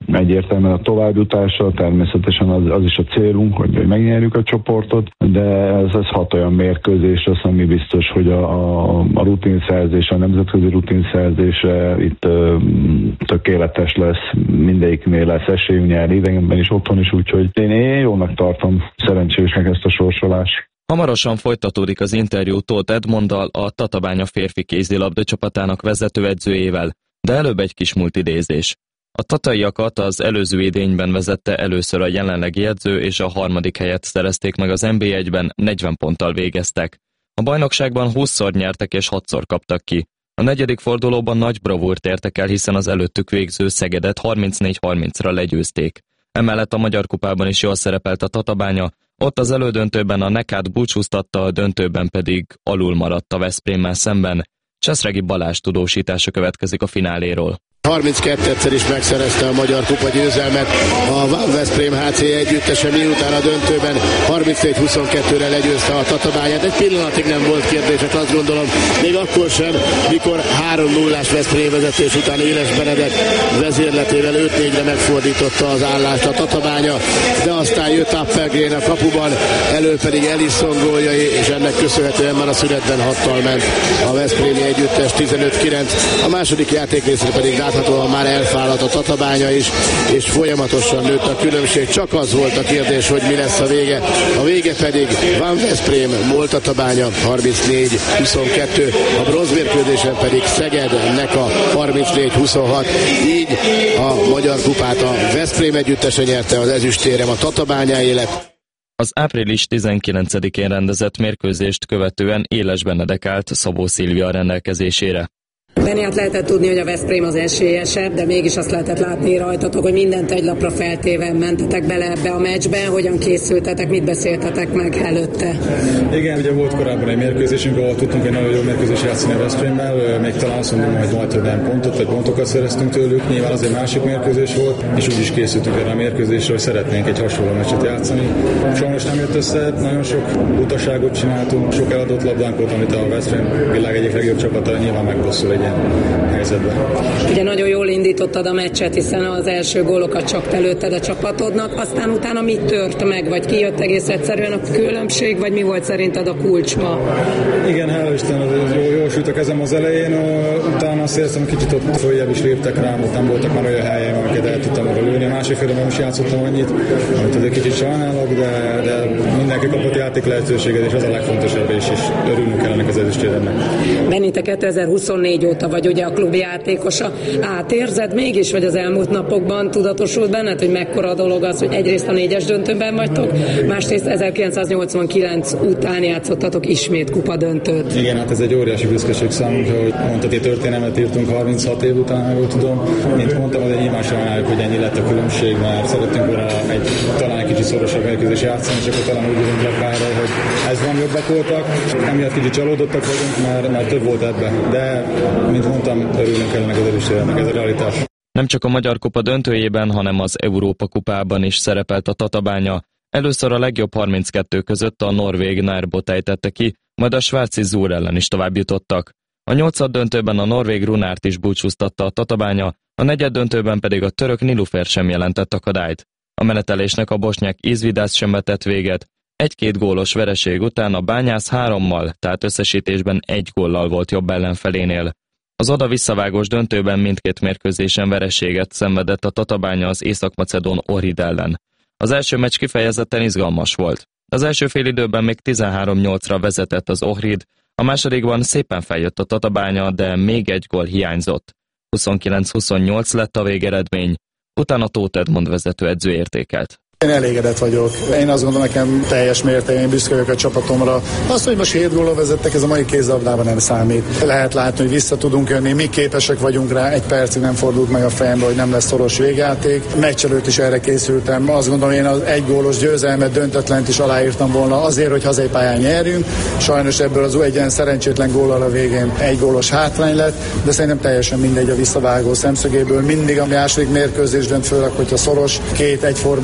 egyértelműen a továbbjutása, természetesen az, az is a célunk, hogy megnyerjük a csoportot, de ez, ez hat olyan mérkőzés lesz, ami biztos, hogy a, a, a rutinszerzés, a nemzetközi rutinszerzése itt ö, tökéletes lesz, mindegyiknél lesz esélyünk nyerni, idegenben is, otthon is, úgyhogy én, én jónak tartom szerencsésnek ezt a sorsolást. Hamarosan folytatódik az interjú Tóth Edmonddal, a Tatabánya férfi kézilabda csapatának vezetőedzőjével, de előbb egy kis multidézés. A tataiakat az előző idényben vezette először a jelenlegi edző, és a harmadik helyet szerezték meg az en bé egyben, negyven ponttal végeztek. A bajnokságban húszszor nyertek és hatszor kaptak ki. A negyedik fordulóban nagy bravúrt értek el, hiszen az előttük végző Szegedet harmincnégy harmincra legyőzték. Emellett a Magyar Kupában is jól szerepelt a Tatabánya, ott az elődöntőben a Nekát búcsúztatta, a döntőben pedig alul maradt a Veszprémmel szemben. Cseszregi Balázs tudósítása következik a fináléról. harminckettőszer is megszerezte a Magyar Kupa győzelmet a Van Veszprém há cé együttese, miután a döntőben harmincnégy huszonkettőre legyőzte a Tatabányát. Egy pillanatig nem volt kérdés, hát azt gondolom, még akkor sem, mikor három nullás Veszprém vezetés után Éles Benedek vezérletével öt négyre megfordította az állást a Tatabánya, de aztán jött Appelgren a kapuban, elő pedig Ellison góljai, és ennek köszönhetően már a szünetben hattal ment a veszprémi együttes tizenöt kilenc. A második játékrészre pedig láthatóan már elfáradt a Tatabánya is, és folyamatosan nőtt a különbség. Csak az volt a kérdés, hogy mi lesz a vége. A vége pedig Van Veszprém, MOL Tatabánya harmincnégy huszonkettő, a bronzmérkőzésen pedig Szeged, Neka harmincnégy huszonhat. Így a Magyar Kupát a Veszprém együttese nyerte, az ezüstérem a Tatabányáé lett. Az április tizenkilencedikén rendezett mérkőzést követően Éles Benedek állt Szabó Szilvia rendelkezésére. Benni, hát lehetett tudni, hogy a Veszprém az esélyesebb, de mégis azt lehetett látni rajtatok, hogy mindent egy lapra feltéve mentetek bele ebbe a meccsbe. Hogyan készültetek, mit beszéltetek meg előtte? Igen, ugye volt korábban egy mérkőzésünk, ahol tudtunk egy nagyon jó mérkőzést játszani a Veszprémmel, még talán azt mondom, hogy majd többen pontot, vagy pontokat szereztünk tőlük, nyilván az egy másik mérkőzés volt, és úgy is készültünk erre a mérkőzésre, hogy szeretnénk egy hasonló meccset játszani. Sajnos nem jött össze, nagyon sok utaságot csináltunk, sok eladott labdánk volt, amit a Veszprém világ egyik legjobb csapata nyilván megbosszul egy ilyen helyzetben. Ugye nagyon jól indítottad a meccset, hiszen az első gólokat csak te lőtted a csapatodnak, aztán utána mi tört meg, vagy kijött egész egyszerűen a különbség, vagy mi volt szerinted a kulcs ma? Igen, hála Isten, jól, jól sült a kezem az elején, utána azt érzem, kicsit ott följebb is léptek rám, ott nem voltak már olyan helyeim, amiket el tudtam arra lőni. A másik félben is játszottam annyit, amit azért kicsit sajnálok, de, de mindenki kapott játék lehetőséget, és az a legfontosabb, és, és örülnünk kell ennek az ezüstéremnek. Benni, te kétezer-huszonnégy óta vagy ugye a klub játékosa. Átérzed mégis, vagy az elmúlt napokban tudatosult benned, hogy mekkora dolog az, hogy egyrészt a négyes döntőben vagytok, másrészt ezerkilencszáznyolcvankilenc után játszottatok ismét kupadöntőt. Igen, hát ez egy óriási büszkeség számunkra, hogy mondtad, történelmet írtunk harminchat év után, ha jól tudom. Mint mondtam, hogy nyilván sajnáljuk, hogy ennyi lett a különbség, mert szerettünk volna egy talán egy kicsit szorosabb mérkőzés játszani, és akkor talán úgy jövünk le pályára, hogy ez van, jobbak voltak. Emiatt kicsit csalódottak vagyunk, mert, mert több volt ebbe. De mint mondtam, örülünk ennek az erősségnek, ez a realitás. Nem csak a Magyar Kupa döntőjében, hanem az Európa Kupában is szerepelt a Tatabánya. Először a legjobb harminckettő között a norvég Nærbot ejtette ki, majd a svájci Zur ellen is tovább jutottak. A nyolcad döntőben a norvég Runárt is búcsúztatta a Tatabánya, a negyed döntőben pedig a török Nilufer sem jelentett akadályt. A menetelésnek a bosnyák Izvidász sem vetett véget. Egy-két gólos vereség után a Bányász hárommal, tehát összesítésben egy góllal volt jobb ellenfelénél. Az oda-visszavágós döntőben mindkét mérkőzésen vereséget szenvedett a Tatabánya az észak-macedón Ohrid ellen. Az első meccs kifejezetten izgalmas volt. Az első félidőben még tizenhárom nyolcra vezetett az Ohrid, a másodikban szépen feljött a Tatabánya, de még egy gól hiányzott. huszonkilenc huszonnyolc lett a végeredmény, utána Tóth Edmond vezetőedző értékelt. Én elégedett vagyok. Én azt gondolom, nekem teljes mértékben büszke vagyok a csapatomra. Azt, hogy most hét góllal vezettek, ez a mai kézilabdában nem számít. Lehet látni, hogy vissza tudunk jönni, mi képesek vagyunk rá, egy percig nem fordult meg a fejembe, hogy nem lesz szoros végjáték. Meccs előtt is erre készültem. Azt gondolom, én az egy gólos győzelmet, döntetlent is aláírtam volna azért, hogy hazai pályán nyerjünk. Sajnos ebből az egy ilyen szerencsétlen góllal a végén egy gólos hátrány lett, de szerintem teljesen mindegy a visszavágó szemszögéből. Mindig a második mérkőzés dönt, főleg, hogyha szoros, két egyforma szintű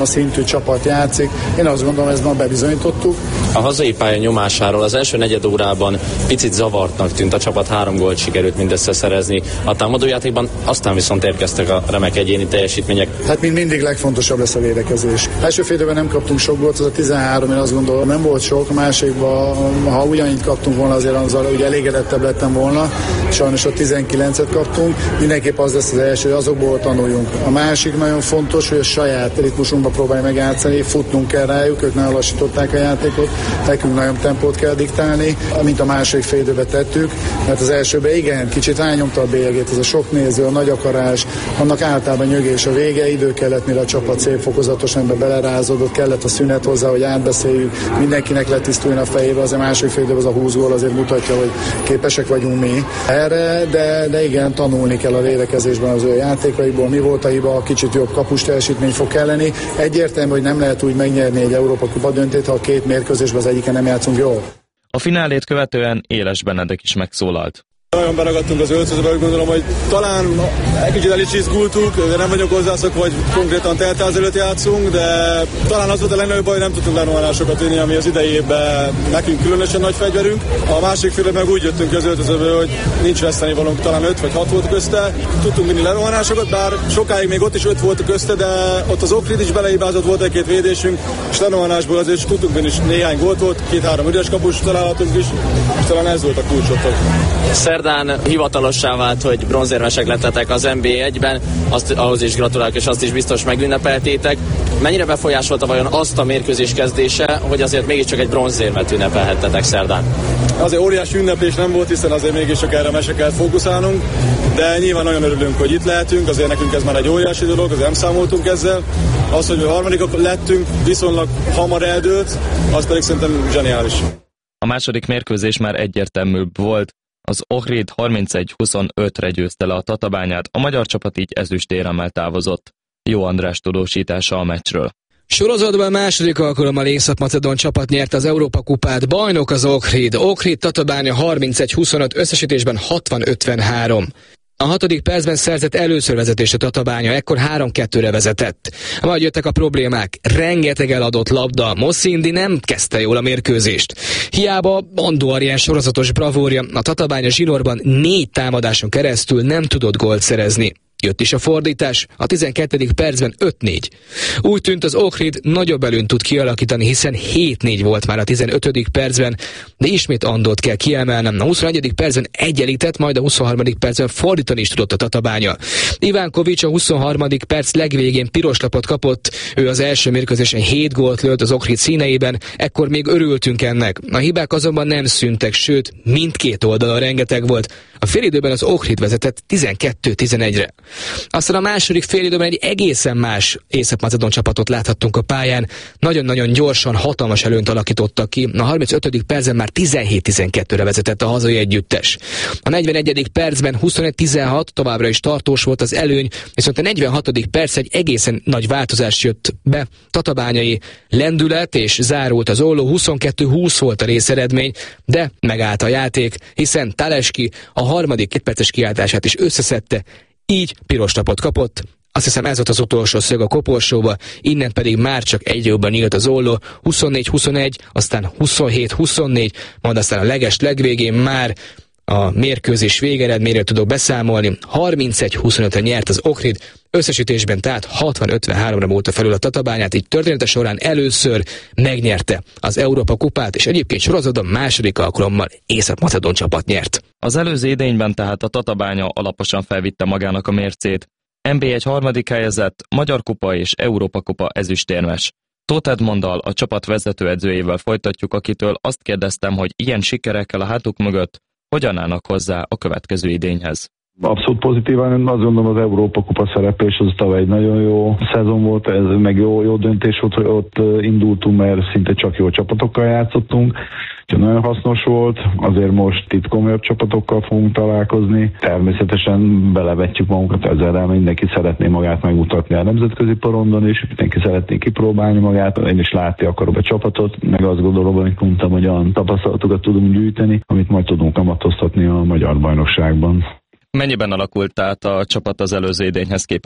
csapat játszik. Én azt gondolom, ezt ma bebizonyítottuk. A hazai pálya nyomásáról az első negyed órában picit zavartnak tűnt, a csapat három gólt sikerült mindössze szerezni. A támadójátékban aztán viszont érkeztek a remek egyéni teljesítmények. Hát mind mindig legfontosabb lesz a védekezés. Első fél időben nem kaptunk sok gólt, az a tizenhárom, én azt gondolom, nem volt sok, a másikban, ha ugyanígy kaptunk volna, azért azzal ugye elégedettebb lettem volna. Sajnos a tizenkilencet kaptunk. Mindenképp az lesz az első, hogy azokból tanuljunk. A másik nagyon fontos, hogy a saját ritmusunkba próbálj megjátszani, futnunk kell rájuk, ők nagyon lassították a játékot, nekünk nagyon tempót kell diktálni, mint a második fél időben tettük, mert az elsőben igen, kicsit rányomta a bélyegét, ez a sok néző, a nagy akarás, annak általában nyögés a vége, idő kellett, mire a csapat szép fokozatosan ebbe belerázódott, kellett a szünet hozzá, hogy átbeszéljük, mindenkinek letisztuljon a fejébe, azért a második fél időben az a húsz gól azért mutatja, hogy képesek vagyunk mi erre, de, de igen, tanulni kell a védekezésben az ő játékaiból, mi volt a hiba, kicsit jobb kapus teljesítmény fog kelleni. Egyértelmű, hogy nem lehet úgy megnyerni egy Európa Kupa döntőt, ha a két mérkőzésben az egyiken nem játszunk jól. A finálét követően Éles Benedek is megszólalt. Nagyon beragadtunk az öltözőbe, hogy gondolom, hogy talán egy kicsit el is izgultuk, de nem vagyok hozzászokva, hogy konkrétan teltház előtt játszunk, de talán az volt a legnagyobb baj, hogy nem tudtunk lerohanásokat vinni, ami az idei évben nekünk különösen nagy fegyverünk. A másik fél meg úgy jöttünk az öltözőbe, hogy nincs vesztenivalónk, talán öt vagy hat volt közte. Tudtunk vinni lerohanásokat, bár sokáig még ott is öt volt közte, de ott az Okrid is beleibázott, volt egy-két védésünk, és lerohanásból azért tudtunk vinni, és néhány gólt volt, két-három üres kapus találhatunk is, és talán ez volt a kulcsot. Szerdán hivatalossá vált, hogy bronzérmesek lettetek az en bé egyben, azt, ahhoz is gratulálok, és azt is biztos megünnepeltétek. Mennyire befolyásolta vajon azt a mérkőzés kezdése, hogy azért mégiscsak egy bronzérmet ünnepelhettetek szerdán? Azért óriási ünneplés nem volt, hiszen azért mégiscsak erre mese kell fókuszálnunk, de nyilván nagyon örülünk, hogy itt lehetünk, azért nekünk ez már egy óriási dolog, azért nem számoltunk ezzel. Az, hogy a harmadikak lettünk, viszonylag hamar eldőlt, az pedig szerintem zseniális. A második mérkőzés már egyértelműbb volt. Az Ohrid harmincegy huszonötre győzte le a Tatabányát, a magyar csapat így ezüstéremmel távozott. Jó András tudósítása a meccsről. Sorozatban második alkalommal észak-macedón csapat nyerte az Európa kupát, bajnok az Ohrid. Ohrid Tatabánya harmincegy huszonöt, összesítésben hatvan ötvenhárom. A hatodik percben szerzett először vezetést a Tatabánya, ekkor három kettőre vezetett. Majd jöttek a problémák, rengeteg eladott labda, Moszindi nem kezdte jól a mérkőzést. Hiába Andó Arián sorozatos bravúrja, a Tatabánya zsinórban négy támadáson keresztül nem tudott gólt szerezni. Jött is a fordítás, a tizenkettedik percben öt négy. Úgy tűnt, az Ohrid nagyobb előnyt tud kialakítani, hiszen hét négy volt már a tizenötödik percben, de ismét Andót kell kiemelnem. A huszonegyedik percben egyenlített, majd a huszonharmadik percben fordítani is tudott a Tatabánya. Ivánkovics a huszonharmadik perc legvégén piros lapot kapott, ő az első mérkőzésen hét gólt lőtt az Ohrid színeiben, ekkor még örültünk ennek. A hibák azonban nem szűntek, sőt, mindkét oldalon rengeteg volt. A félidőben az Ohrid vezetett tizenkettő tizenegyre. Aztán a második félidőben egy egészen más észak-macedón csapatot láthattunk a pályán. Nagyon-nagyon gyorsan, hatalmas előnyt alakítottak ki. A harmincötödik percben már tizenhét tizenkettőre vezetett a hazai együttes. A negyvenegyedik percben huszonegy tizenhat, továbbra is tartós volt az előny, viszont a negyvenhatodik perc egy egészen nagy változás jött be. Tatabányai lendület és zárult az olló, huszonkettő húsz volt a részeredmény, de megállt a játék, hiszen Taleski a harmadik kétperces kiáltását is összeszedte, így piros lapot kapott. Azt hiszem, ez volt az utolsó szög a koporsóba, innen pedig már csak egy jobban nyílt az olló, huszonnégy huszonegy, aztán huszonhét huszonnégy, majd aztán a leges legvégén már a mérkőzés végeredményről tudok beszámolni. harmincegy huszonötre nyert az Ohrid, összesítésben tehát hatvan ötvenháromra múlta felül a Tatabányát, így története során először megnyerte az Európa kupát, és egyébként sorozatban második alkalommal észak-macedón csapat nyert. Az előző idényben tehát a Tatabánya alaposan felvitte magának a mércét. en bé egy harmadik helyezett, Magyar kupa és Európa kupa ezüstérmes. Tóth Edmonddal, a csapat vezetőedzőjével folytatjuk, akitől azt kérdeztem, hogy ilyen sikerekkel a hátuk mögött hogyan állnak hozzá a következő idényhez. Abszolút pozitívan, azt gondolom az Európa kupa szereplés az tavaly egy nagyon jó szezon volt, ez meg jó, jó döntés volt, hogy ott indultunk, mert szinte csak jó csapatokkal játszottunk, úgyhogy nagyon hasznos volt, azért most itt komolyabb csapatokkal fogunk találkozni, természetesen belevetjük magunkat ezzel, de mindenki szeretné magát megmutatni a nemzetközi porondon is, mindenki szeretné kipróbálni magát, én is látni akarom a csapatot, meg azt gondolom, hogy mondtam, hogy olyan tapasztalatokat tudunk gyűjteni, amit majd tudunk kamatoztatni a magyar bajnokságban. Mennyiben alakult át a csapat az előző idényhez képest?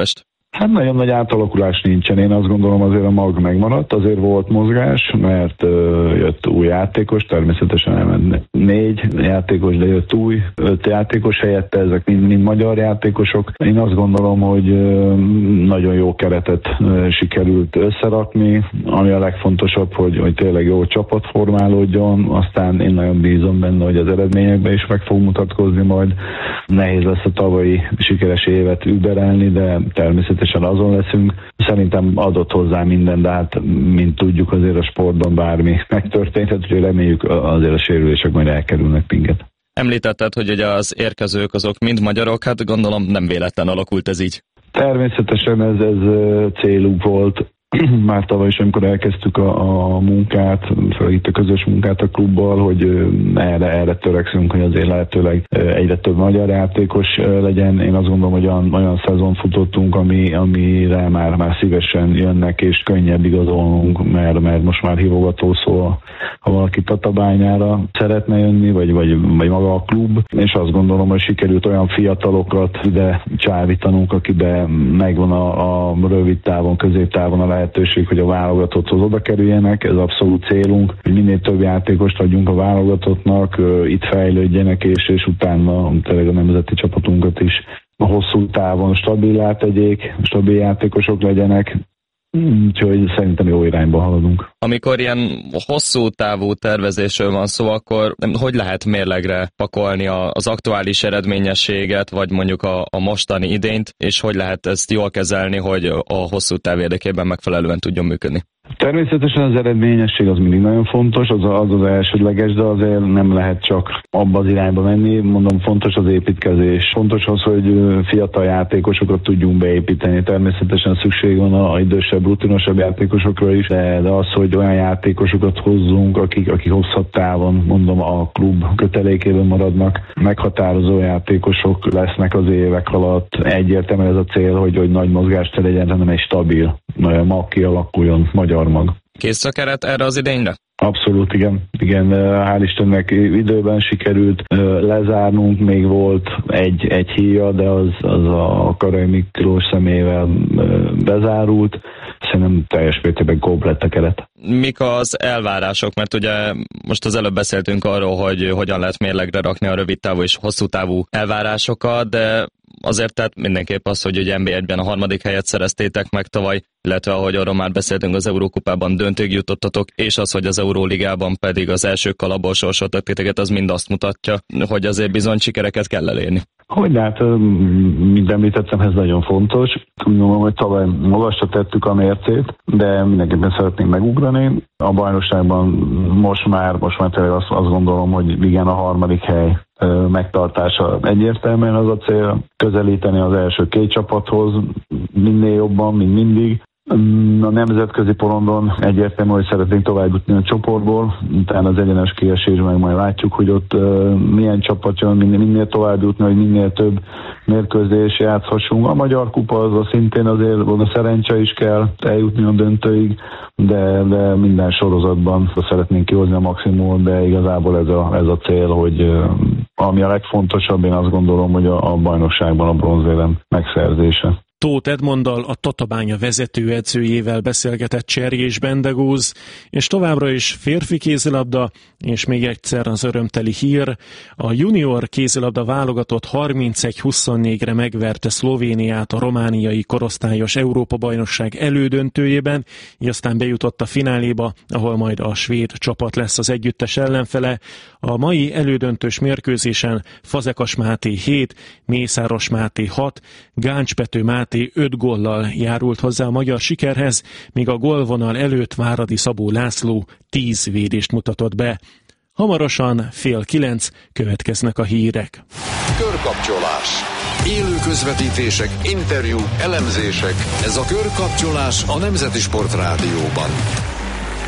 Hát nagyon nagy átalakulás nincsen. Én azt gondolom, azért a mag megmaradt, azért volt mozgás, mert uh, jött új játékos, természetesen elment négy játékos, de jött új, öt játékos helyette, ezek mind, mind magyar játékosok. Én azt gondolom, hogy uh, nagyon jó keretet uh, sikerült összerakni, ami a legfontosabb, hogy, hogy tényleg jó csapat formálódjon, aztán én nagyon bízom benne, hogy az eredményekben is meg fog mutatkozni majd. Nehéz lesz a tavalyi sikeres évet überelni, de természetesen azon leszünk. Szerintem adott hozzá minden, de hát, mint tudjuk, azért a sportban bármi megtörténhet, úgyhogy reméljük azért a sérülések majd elkerülnek minket. Említetted, hogy ugye az érkezők azok mind magyarok, hát gondolom nem véletlen alakult ez így. Természetesen ez, ez célunk volt. Már tavaly is, amikor elkezdtük a, a munkát, főleg itt a közös munkát a klubbal, hogy erre, erre törekszünk, hogy azért lehetőleg egyre több magyar játékos legyen. Én azt gondolom, hogy olyan, olyan szezon futottunk, ami, amire már, már szívesen jönnek, és könnyebb igazolnunk, mert, mert most már hívogató szó, ha valaki Tatabányára szeretne jönni, vagy, vagy, vagy maga a klub, és azt gondolom, hogy sikerült olyan fiatalokat ide csávítanunk, akiben megvan a, a rövid távon, középtávon a lehetőség, hogy a válogatotthoz oda kerüljenek, ez abszolút célunk, hogy minél több játékost adjunk a válogatottnak, itt fejlődjenek, és, és utána tényleg a nemzeti csapatunkat is a hosszú távon stabilá tegyék, stabil játékosok legyenek, úgyhogy szerintem jó irányba haladunk. Amikor ilyen hosszú távú tervezésről van szó, akkor hogy lehet mérlegre pakolni az aktuális eredményességet, vagy mondjuk a, a mostani idényt, és hogy lehet ezt jól kezelni, hogy a hosszú táv érdekében megfelelően tudjon működni? Természetesen az eredményesség az mindig nagyon fontos, az az, az elsődleges, de azért nem lehet csak abba az irányba menni. Mondom, fontos az építkezés. Fontos az, hogy fiatal játékosokat tudjunk beépíteni. Természetesen szükség van a idősebb, rutinosabb játékosokra is, de, de az, hogy olyan játékosokat hozzunk, akik, akik hosszabb távon, mondom, a klub kötelékében maradnak, meghatározó játékosok lesznek az évek alatt. Egyértelműen ez a cél, hogy, hogy nagy mozgást legyen, hanem egy stabil mag kialakuljon, magyar mag. Kész a keret erre az idényre? Abszolút, igen. Igen, hál' Istennek időben sikerült lezárnunk, még volt egy, egy híja, de az, az a Karai Miklós személyével bezárult. Szerintem teljes mértékben komplett a keret. Mik az elvárások? Mert ugye most az előbb beszéltünk arról, hogy hogyan lehet mérlegre rakni a rövid távú és hosszú távú elvárásokat, de azért tehát mindenképp az, hogy ugye en bé egyben a harmadik helyet szereztétek meg tavaly, illetve ahogy arról már beszéltünk, az Eurókupában döntőig jutottatok, és az, hogy az Euróligában pedig az első kalapból sorsoltak titeket, az mind azt mutatja, hogy azért bizony sikereket kell elérni. Hogy hát, mint említettem, ez nagyon fontos. Úgy gondolom, hogy tavaly magasra tettük a mércét, de mindenképpen szeretnénk megugrani. A bajnokságban most már, most már tényleg azt, azt gondolom, hogy igen, a harmadik hely megtartása egyértelműen az a cél, közelíteni az első két csapathoz minél jobban, mint mindig. A nemzetközi porondon egyértelmű, hogy szeretnénk tovább jutni a csoportból, utána az egyenes kiesés, meg majd látjuk, hogy ott uh, milyen csapat jön, minél, minél tovább jutni, hogy minél több mérkőzés játszhassunk. A Magyar Kupa az a szintén azért a szerencse is kell eljutni a döntőig, de, de minden sorozatban szeretnénk kihozni a maximumot, de igazából ez a, ez a cél, hogy uh, ami a legfontosabb, én azt gondolom, hogy a, a bajnokságban a bronzérem megszerzése. Tóth Edmonddal, a Tatabánya vezetőedzőjével beszélgetett Cserjés Bendegúz, és továbbra is férfi kézilabda, és még egyszer az örömteli hír. A junior kézilabda válogatott harmincegy huszonnégyre megverte Szlovéniát a romániai korosztályos Európa-bajnokság elődöntőjében, így aztán bejutott a fináléba, ahol majd a svéd csapat lesz az együttes ellenfele. A mai elődöntős mérkőzésen Fazekas Máté hét, Mészáros Máté hat, Gáncspető Máté öt góllal járult hozzá a magyar sikerhez, míg a gólvonal előtt Váradi Szabó László tíz védést mutatott be. Hamarosan fél kilenc következnek a hírek. Körkapcsolás. Élő közvetítések, interjú, elemzések. Ez a Körkapcsolás a Nemzeti Sport Rádióban.